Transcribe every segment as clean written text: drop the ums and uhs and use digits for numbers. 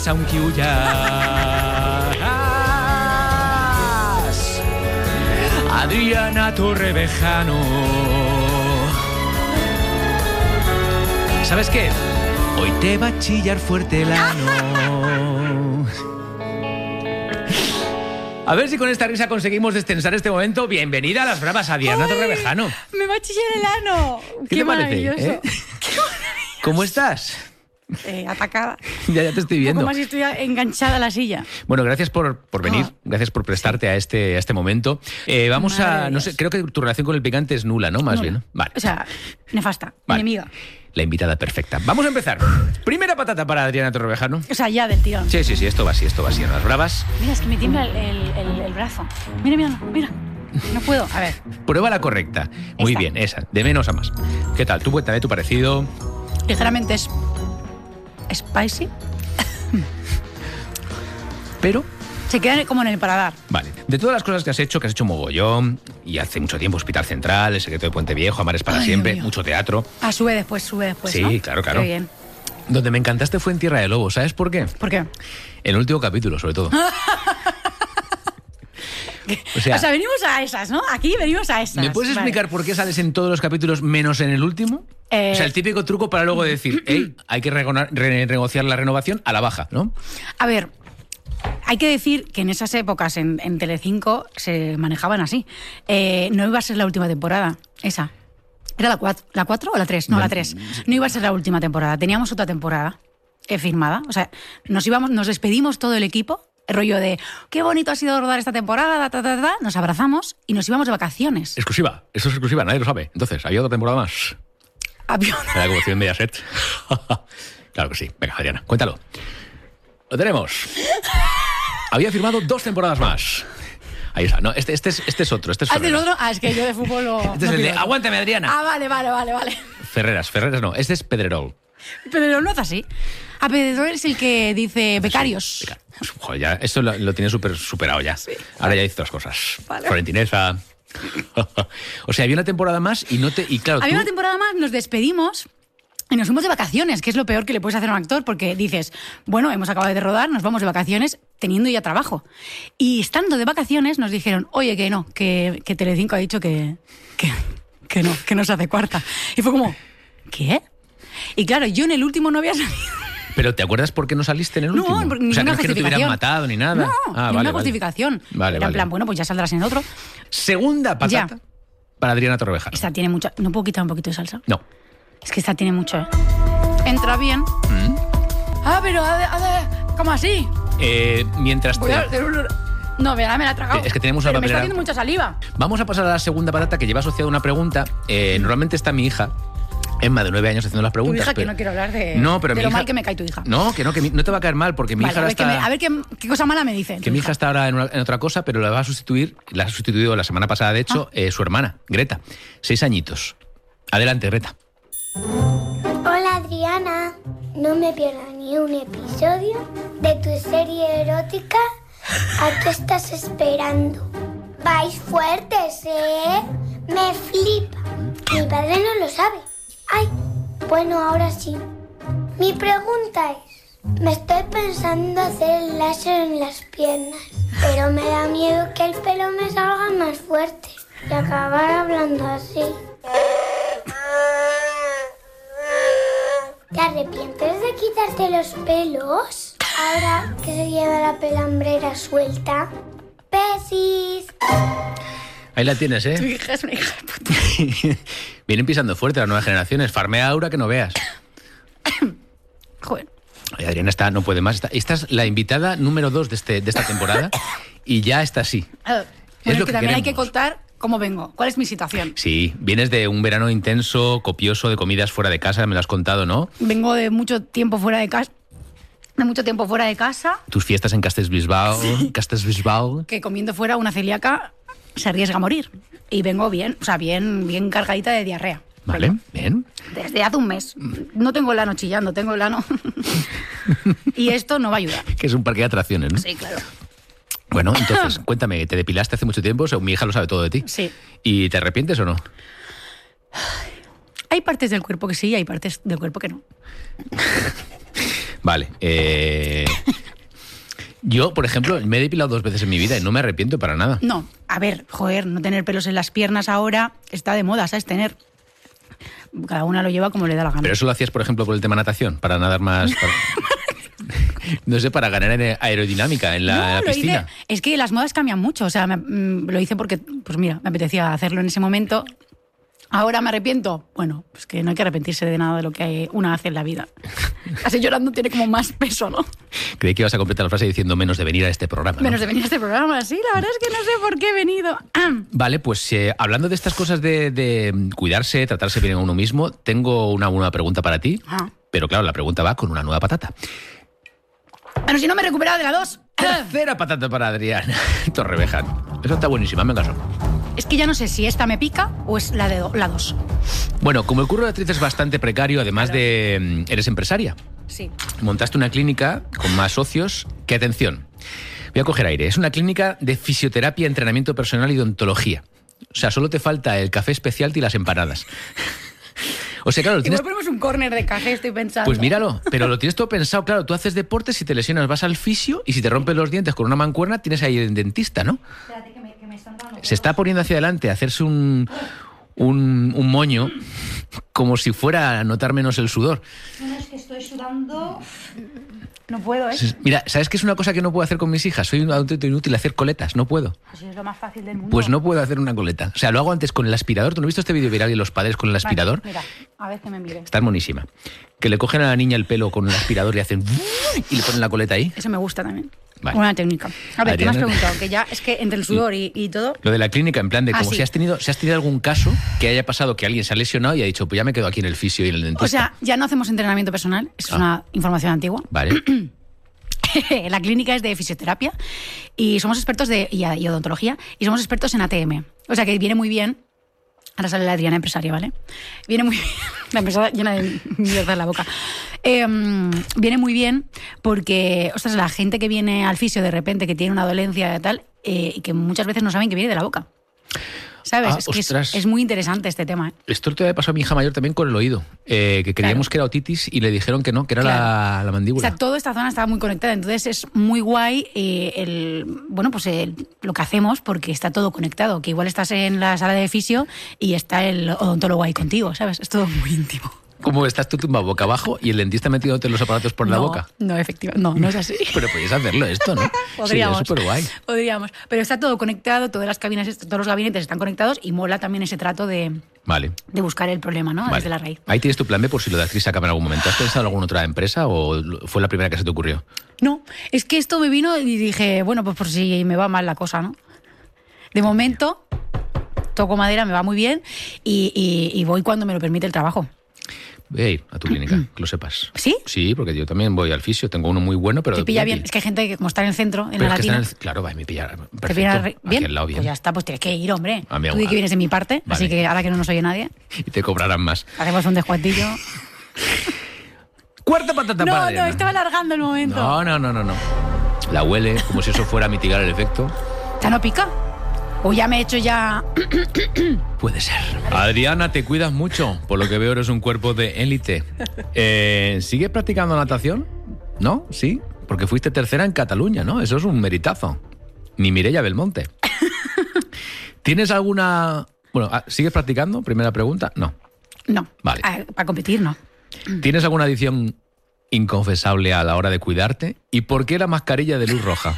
amb qui ullas. Adriana Torrevejano. ¿Sabes qué? Hoy te va a chillar fuerte el ano. A ver si con esta risa conseguimos destensar este momento. Bienvenida a Las Bravas, Adriana Torrevejano. Me va a chillar el ano. ¿Qué te maravilloso. parece? ¿Cómo estás? Atacada. Ya te estoy viendo. Como si estuviera enganchada a la silla. Bueno, gracias por venir, gracias por prestarte a este momento. Vamos Madre no sé, creo que tu relación con el picante es nula, ¿no? Más Nula. bien, ¿no? Vale. O sea, nefasta, Vale. enemiga. La invitada perfecta. Vamos a empezar. Primera patata para Adriana Torrevejano. O sea, ya del tirón. Sí, esto va así, en Las Bravas. Mira, es que me tiembla el brazo. Mira. No puedo. A ver. Prueba la correcta. Muy Esta. bien, esa. De menos a más. ¿Qué tal? Tú cuéntame tu parecido. Ligeramente es spicy. Pero... Se queda como en el paladar. Vale. De todas las cosas que has hecho mogollón, y hace mucho tiempo Hospital Central, El secreto de Puente Viejo, Amar es para Ay, siempre, Dios mío. mucho teatro. Ah, sube después, Sí, ¿no? claro. Qué bien. Donde me encantaste fue en Tierra de Lobos. ¿Sabes por qué? ¿Por qué? El último capítulo, sobre todo. O sea, venimos a esas, ¿no? Aquí venimos a esas. ¿me puedes explicar por qué sales en todos los capítulos menos en el último? O sea, el típico truco para luego decir, hey, hay que renegociar la renovación a la baja, ¿no? A ver, hay que decir que en esas épocas en Telecinco se manejaban así. No iba a ser la última temporada, esa. ¿Era la 4 o la 3? No, la 3. No iba a ser la última temporada. Teníamos otra temporada firmada. O sea, nos despedimos todo el equipo. El rollo de, qué bonito ha sido rodar esta temporada, nos abrazamos y nos íbamos de vacaciones. Exclusiva, eso es exclusiva, nadie lo sabe. Entonces, había otra temporada más. Era como si en Mediaset. Claro que sí. Venga, Adriana, cuéntalo. Lo tenemos. Había firmado 2 temporadas más. Ahí está. No, este es otro. Este es ¿Ah, el Ferreras. otro? Ah, es que yo de fútbol lo... Este es el de Aguántame, Adriana. Ah, vale. Ferreras no. Este es Pedrerol. Pero no es así. A Pedrerol es el que dice becarios. Sí. Joder, ya, esto lo tiene superado ya. Sí. Ahora ya dice otras cosas. Vale. Florentineza. O sea, había una temporada más y claro, Había tú... una temporada más, nos despedimos y nos fuimos de vacaciones, que es lo peor que le puedes hacer a un actor, porque dices, bueno, hemos acabado de rodar, nos vamos de vacaciones teniendo ya trabajo. Y estando de vacaciones nos dijeron, oye, que no, que Telecinco ha dicho que no se hace cuarta. Y fue como, ¿qué? Y claro, yo en el último no había salido. ¿Pero te acuerdas por qué no saliste en el último? No, O sea, ninguna que no te hubieran justificación. matado ni nada. No, ninguna justificación. Vale. Era en plan, bueno, pues ya saldrás en otro. Segunda patata Ya. para Adriana Torrevejano. Esta tiene mucha... ¿No puedo quitar un poquito de salsa? No. Es que esta tiene mucho, ¿eh? Entra bien. Ah, pero... ¿Cómo así? Mientras Voy te... a hacer un... No, me la he tragado. Es que tenemos una pero me está papelera. haciendo mucha saliva. Vamos a pasar a la segunda patata que lleva asociada una pregunta. Normalmente está mi hija, Emma, de 9 años, haciendo las Tu preguntas. hija, que pero... no quiero hablar de, No, pero de mi lo hija... mal que me cae tu hija. No, que no te va a caer mal, porque mi Vale, hija ahora está... a ver qué cosa mala me dice. Que mi hija está ahora en otra cosa, pero la va a sustituir, la ha sustituido la semana pasada, de hecho, su hermana, Greta, 6 añitos. Adelante, Greta. Hola Adriana, no me pierdas ni un episodio de tu serie erótica. ¿A qué estás esperando? Vais fuertes, ¿eh? Me flipa. Mi padre no lo sabe. Ay, bueno, ahora sí. Mi pregunta es, me estoy pensando hacer el láser en las piernas, pero me da miedo que el pelo me salga más fuerte y acabar hablando así. ¿Te arrepientes de quitarte los pelos? Ahora que se lleva la pelambrera suelta. ¡Besis! Ahí la tienes, Tu ¿eh? hija es una hija de puta. Vienen pisando fuerte las nuevas generaciones. Farmea Aura que no veas. Joder. Ay, Adriana no puede más. Esta es la invitada número 2 de esta temporada y ya está así. Bueno, Es lo es que que también hay que queremos. contar cómo vengo. ¿Cuál es mi situación? Sí, vienes de un verano intenso, copioso, de comidas fuera de casa, me lo has contado, ¿no? Vengo de mucho tiempo fuera de casa. Tus fiestas en Castellbisbal, Que comiendo fuera una celíaca se arriesga a morir. Y vengo bien, o sea, bien cargadita de diarrea. Vale, bien. Desde hace un mes. No tengo el ano chillando, tengo el ano. Y esto no va a ayudar. Que es un parque de atracciones, ¿no? Sí, claro. Bueno, entonces, cuéntame, ¿te depilaste hace mucho tiempo? O sea, mi hija lo sabe todo de ti. Sí. ¿Y te arrepientes o no? Hay partes del cuerpo que sí, hay partes del cuerpo que no. Vale. Yo, por ejemplo, me he depilado 2 veces en mi vida y no me arrepiento para nada. No, a ver, joder, no tener pelos en las piernas ahora está de moda, ¿sabes? Cada una lo lleva como le da la gana. Pero eso lo hacías, por ejemplo, por el tema natación, para nadar más... No sé, para ganar aerodinámica en la piscina. Es que las modas cambian mucho, o sea, lo hice porque, pues mira, me apetecía hacerlo en ese momento. ¿Ahora me arrepiento? Bueno, pues que no hay que arrepentirse de nada de lo que una hace en la vida. Así llorando tiene como más peso, ¿no? Creí que ibas a completar la frase diciendo menos de venir a este programa, ¿no? Menos de venir a este programa, sí, la verdad es que no sé por qué he venido. Vale, pues hablando de estas cosas de cuidarse, tratarse bien a uno mismo, tengo una nueva pregunta para ti. Pero claro, la pregunta va con una nueva patata. Bueno, si no me he recuperado de la 2. Tercera patata para Adriana Torreveján. Eso está buenísima, me caso. Es que ya no sé si esta me pica o es la 2. Bueno, como el curro de actriz es bastante precario, además de... Eres empresaria. Sí. Montaste una clínica con más socios que, atención, voy a coger aire, es una clínica de fisioterapia, entrenamiento personal y odontología. O sea, solo te falta el café especial y las empanadas. O sea, claro, lo tienes... Igual ponemos un córner de café, estoy pensando. Pues míralo, pero lo tienes todo pensado. Claro, tú haces deporte, si te lesionas vas al fisio y si te rompes los dientes con una mancuerna tienes ahí el dentista, ¿no? Espérate que me están dando. Se está poniendo hacia adelante a hacerse un moño como si fuera a notar menos el sudor. No, es que estoy sudando. No puedo, ¿eh? Mira, ¿sabes qué es una cosa que no puedo hacer con mis hijas? Soy un auténtico inútil, hacer coletas, no puedo. Pues es lo más fácil del mundo. Pues no puedo hacer una coleta. O sea, lo hago antes con el aspirador. ¿Tú no has visto este vídeo viral de los padres con el aspirador? Vale, mira, a ver que me mire. Está monísima. Que le cogen a la niña el pelo con el aspirador y hacen... y le ponen la coleta ahí. Eso me gusta también. Vale. Buena técnica. A ver, Adriana, ¿qué me has preguntado? Que ya es que entre el sudor y todo... Lo de la clínica, en plan de como sí. si has tenido algún caso que haya pasado que alguien se ha lesionado y ha dicho, pues ya me quedo aquí en el fisio y en el dentista. O sea, ya no hacemos entrenamiento personal. Es una información antigua. Vale. La clínica es de fisioterapia y somos expertos y odontología y somos expertos en ATM. O sea que viene muy bien. Ahora sale la Adriana empresaria, ¿vale? Viene muy bien. La empresaria llena de mierda en la boca. Viene muy bien porque, ostras, la gente que viene al fisio de repente, que tiene una dolencia y tal, y que muchas veces no saben que viene de la boca. ¿Sabes? Es que es muy interesante este tema. Esto te pasó a mi hija mayor también con el oído, que creíamos que era otitis y le dijeron que no, que era la mandíbula. O sea, toda esta zona estaba muy conectada, entonces es muy guay lo que hacemos porque está todo conectado, que igual estás en la sala de fisio y está el odontólogo ahí contigo, ¿sabes? Es todo muy íntimo. ¿Cómo estás tú tumbado boca abajo y el dentista metiéndote los aparatos por la boca? No, efectivamente, no es así. Pero podías hacerlo esto, ¿no? Podríamos. Sí, es súper guay. Podríamos. Pero está todo conectado, todas las cabinas, todos los gabinetes están conectados y mola también ese trato de buscar el problema, ¿no? Vale. Desde la raíz. Ahí tienes tu plan B por si lo de actriz acaba en algún momento. ¿Has pensado en alguna otra empresa o fue la primera que se te ocurrió? No, es que esto me vino y dije, bueno, pues por si me va mal la cosa, ¿no? De momento, toco madera, me va muy bien y voy cuando me lo permite el trabajo. Voy a ir a tu clínica, que lo sepas. ¿Sí? Sí, porque yo también voy al fisio, tengo uno muy bueno, pero... Te pilla bien, es que hay gente que como está en el centro, en pero la es que latina... claro, va, me pilla perfecto, ¿Te pilla bien? bien? Aquí al lado bien. Pues ya está, pues tienes que ir, hombre. A mí, Tú di que vienes de mi parte, vale. así que ahora que no nos oye nadie, Y te cobrarán más. hacemos un descuentillo. Cuarta patata para Adriana. No, estaba alargando el momento. No. La huele como si eso fuera a mitigar el efecto. ¿Ya no pica? ¿O ya me he hecho ya...? Puede ser. Adriana, te cuidas mucho. Por lo que veo, eres un cuerpo de élite. ¿Sigues practicando natación? ¿No? ¿Sí? Porque fuiste tercera en Cataluña, ¿no? Eso es un meritazo. Ni Mireia Belmonte. ¿Tienes alguna...? Bueno, ¿sigues practicando? Primera pregunta. No. No. Vale. Para competir, no. ¿Tienes alguna adicción inconfesable a la hora de cuidarte? ¿Y por qué la mascarilla de luz roja?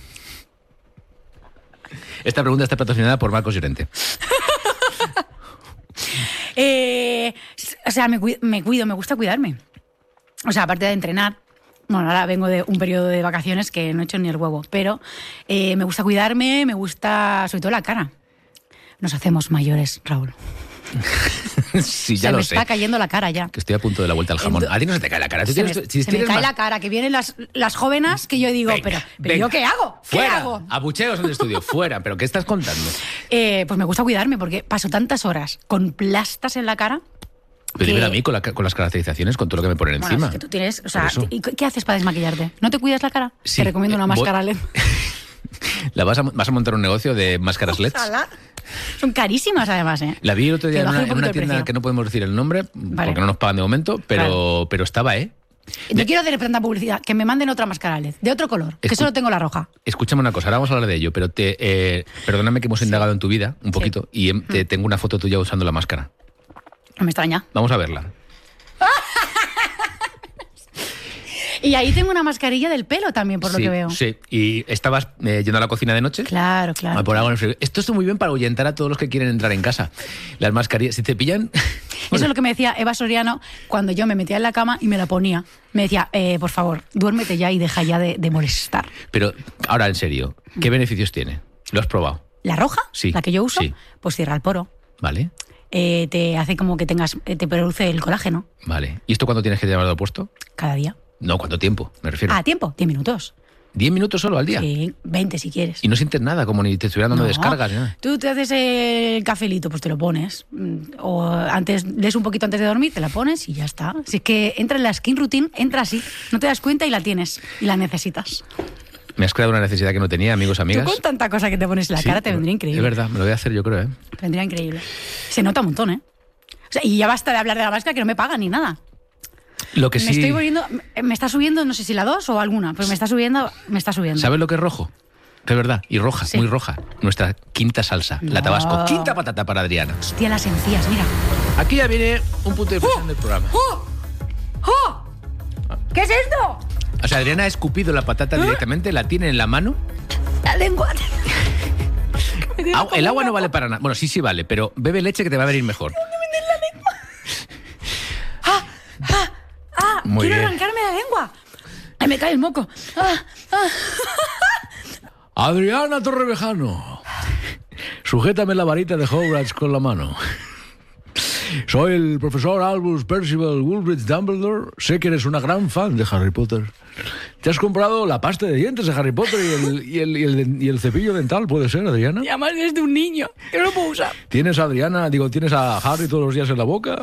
Esta pregunta está patrocinada por Marcos Llorente. O sea, me cuido, me gusta cuidarme. O sea, aparte de entrenar, bueno, ahora vengo de un periodo de vacaciones que no he hecho ni el huevo, pero me gusta cuidarme, me gusta sobre todo la cara. Nos hacemos mayores, Raúl. Sí, ya lo sé. Se me está cayendo la cara ya. Que estoy a punto de la vuelta al jamón. A ti no se te cae la cara. Se me cae la cara, que vienen las jóvenes que yo digo, venga, pero ¿yo qué hago? ¿Qué fuera, hago? abucheos en el estudio, fuera. ¿Pero qué estás contando? Pues me gusta cuidarme porque paso tantas horas con plastas en la cara. Pero dímelo a mí con las caracterizaciones, con todo lo que me ponen Bueno, encima. es que tú tienes, o sea, Por eso. ¿y qué haces para desmaquillarte? ¿No te cuidas la cara? Sí, Te recomiendo una máscara LED. ¿Vas a montar un negocio de máscaras LEDs? Ojalá. Son carísimas además, ¿eh? La vi el otro día Te en bajo un una poquito el tienda precio. que no podemos decir el nombre, Vale. porque no nos pagan de momento, pero estaba, No quiero hacer tanta publicidad, que me manden otra máscara LED, de otro color, que solo tengo la roja. Escúchame una cosa, ahora vamos a hablar de ello, pero perdóname que hemos indagado en tu vida un poquito y te tengo una foto tuya usando la máscara. No me extraña. Vamos a verla. Y ahí tengo una mascarilla del pelo también, por lo que veo. Sí, y estabas yendo a la cocina de noche. Claro. Por algo en el frío. Esto está muy bien para ahuyentar a todos los que quieren entrar en casa. Las mascarillas, si te pillan... Eso es lo que me decía Eva Soriano cuando yo me metía en la cama y me la ponía. Me decía, por favor, duérmete ya y deja ya de molestar. Pero ahora, en serio, ¿qué beneficios tiene? ¿Lo has probado? ¿La roja? Sí. La que yo uso, sí. Pues cierra el poro. Vale. Te hace como que te produce el colágeno. Vale. ¿Y esto cuándo tienes que llevarlo puesto? Cada día. No, ¿cuánto tiempo? Me refiero. Tiempo, 10 minutos. ¿10 minutos solo al día? Sí, 20 si quieres. Y no sientes nada, como ni te estuvieran dando descargas ni nada. Tú te haces el cafelito, pues te lo pones. O lees un poquito antes de dormir, te la pones y ya está. Si es que entra en la skin routine, entra así. No te das cuenta y la tienes. Y la necesitas. Me has creado una necesidad que no tenía, amigos, amigas. Tú con tanta cosa que te pones en la cara te vendría increíble. Es verdad, me lo voy a hacer yo creo, Te vendría increíble. Se nota un montón, O sea, y ya basta de hablar de la máscara que no me pagan ni nada. Lo que sí... Me estoy volviendo... Me está subiendo, no sé si la 2 o alguna, pero me está subiendo. ¿Sabes lo que es rojo? Es verdad, y roja, sí. Muy roja. Nuestra quinta salsa, la Tabasco. Quinta patata para Adriana. Hostia, las encías, mira. Aquí ya viene un punto de inflexión del programa. ¿Qué es esto? O sea, Adriana ha escupido la patata directamente, la tiene en la mano. La lengua. El agua no vale para nada. Bueno, sí vale, pero bebe leche que te va a venir mejor. Muy quiero bien. arrancarme la lengua. Ay, me cae el moco. Adriana Torrevejano, sujétame la varita de Hogwarts con la mano. Soy el profesor Albus Percival Woolbridge Dumbledore. Sé que eres una gran fan de Harry Potter. ¿Te has comprado la pasta de dientes de Harry Potter y el cepillo dental? ¿Puede ser, Adriana? Y además es de un niño, que no lo puedo usar. ¿Tienes a Harry todos los días en la boca?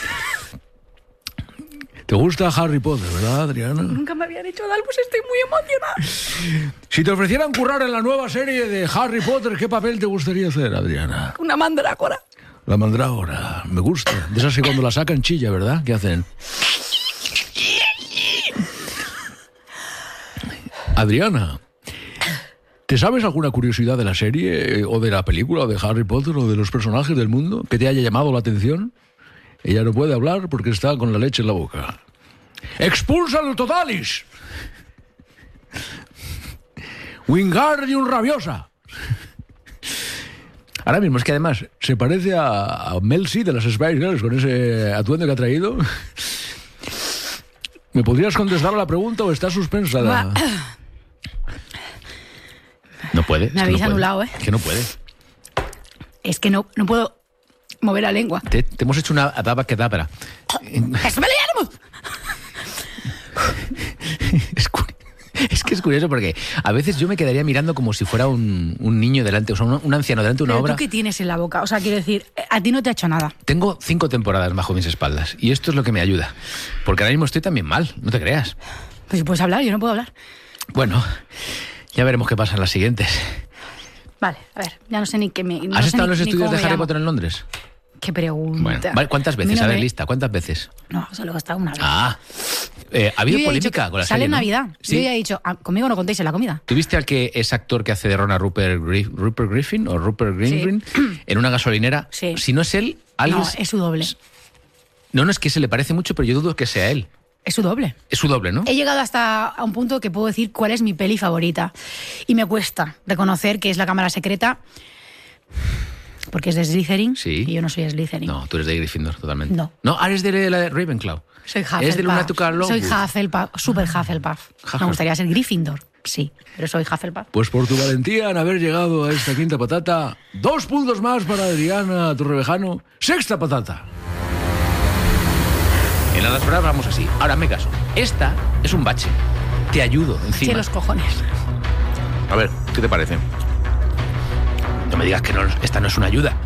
¿Te gusta Harry Potter, verdad, Adriana? Nunca me había dicho de Albus, estoy muy emocionada. Si te ofrecieran currar en la nueva serie de Harry Potter, ¿qué papel te gustaría hacer, Adriana? Una mandrágora. La mandrágora, me gusta. De esas que cuando la sacan chilla, ¿verdad? ¿Qué hacen? Adriana, ¿te sabes alguna curiosidad de la serie o de la película o de Harry Potter o de los personajes del mundo que te haya llamado la atención? Ella no puede hablar porque está con la leche en la boca. ¡Expúlsalo totalis! ¡Wingardium Rabiosa! Ahora mismo, es que además se parece a Mel C de las Spice Girls con ese atuendo que ha traído. ¿Me podrías contestar a la pregunta o está suspensa? No puede. Me habéis anulado, Que no puede. Es que no puedo mover la lengua. Te hemos hecho una abracadabra. Es que es curioso porque a veces yo me quedaría mirando como si fuera un niño delante, o sea, un anciano delante de una ¿Pero obra. tú qué tienes en la boca? O sea, quiero decir, a ti no te ha hecho nada. Tengo 5 temporadas bajo mis espaldas y esto es lo que me ayuda. Porque ahora mismo estoy también mal, no te creas. Pues si puedes hablar, yo no puedo hablar. Bueno, ya veremos qué pasa en las siguientes. Vale, a ver, ya no sé ni qué me... ¿Has estado en los estudios de Harry Potter en Londres? Qué pregunta. Bueno, vale, ¿cuántas veces? A ver, lista, ¿cuántas veces? No, solo he estado una vez. Ha habido polémica con la sale serie, en ¿no? Navidad. ¿Sí? Yo ya he dicho, conmigo no contéis en la comida. ¿Tuviste al que es actor que hace de Ron a Rupert Griffin o Rupert Greengreen en una gasolinera? Sí. Si no es él, alguien... No, es su doble. No, es que se le parece mucho, pero yo dudo que sea él. Es su doble. Es su doble, ¿no? He llegado hasta a un punto que puedo decir cuál es mi peli favorita. Y me cuesta reconocer que es La Cámara Secreta, porque es de Slytherin. Sí. Y yo no soy Slytherin. No, tú eres de Gryffindor, totalmente. No. No, eres de la de Ravenclaw. Soy Hufflepuff. Eres de Lunática Lovegood. Soy Hufflepuff, super Hufflepuff. Me gustaría ser Gryffindor, sí, pero soy Hufflepuff. Pues por tu valentía en haber llegado a esta quinta patata, 2 puntos más para Adriana Torrevejano. Sexta patata. En las pruebas vamos así. Ahora me caso. Esta es un bache. Te ayudo encima. Sí, los cojones. A ver, ¿qué te parece? No me digas que no, esta no es una ayuda.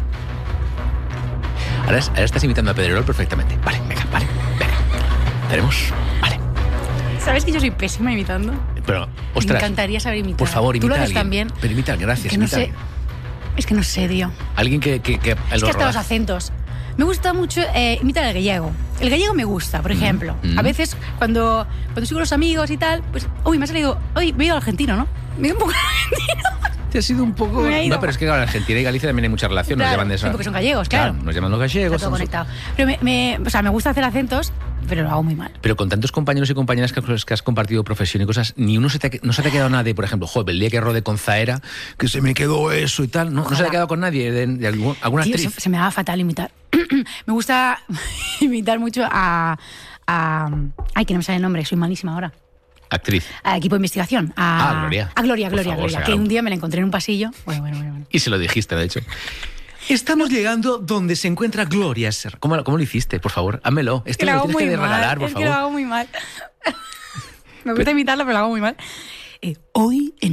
Ahora estás imitando a Pedrerol perfectamente. Vale, venga. Veremos. Vale. ¿Sabes que yo soy pésima imitando? Pero, ostras. Me encantaría saber imitar. Por favor, imita Tú lo a haces alguien. también. Pero imita, gracias. Que no sé. Es que no sé, tío. Alguien que Es que hasta los acentos. Me gusta mucho imitar el gallego. El gallego me gusta, por ejemplo. A veces, cuando estoy con los amigos y tal, pues, me ha salido, me he ido al argentino, ¿no? Me he ido un poco argentino. Te ha sido un poco... No, pero es que claro, Argentina y Galicia también hay mucha relación, claro, nos llaman de esa... Sí, porque son gallegos, claro. Nos llaman los gallegos. Está todo conectado. Pero me gusta hacer acentos, pero lo hago muy mal. Pero con tantos compañeros y compañeras con los que has compartido profesión y cosas, ni uno no se te ha quedado nada de, por ejemplo, el día que rodé con Zaera, que se me quedó eso y tal. No se te ha quedado con nadie, de alguna Tío, actriz. Se me daba fatal imitar. Me gusta imitar mucho a... Ay, que no me sale el nombre, soy malísima ahora. Actriz. Al equipo de investigación. Gloria. A Gloria, Por favor, que un día me la encontré en un pasillo. Bueno. Y se lo dijiste, de hecho. Estamos llegando donde se encuentra Gloria Serra. ¿Cómo lo hiciste? Por favor, házmelo. Esto me lo tienes que regalar, por favor. Es que lo hago muy mal. Me gusta imitarlo, pero lo hago muy mal. Hoy en